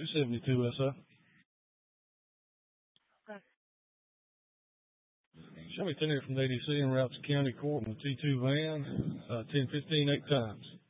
272 SI. Show me 10 here from the ADC en route to County Court in the T2 van, 10:15, 8 times.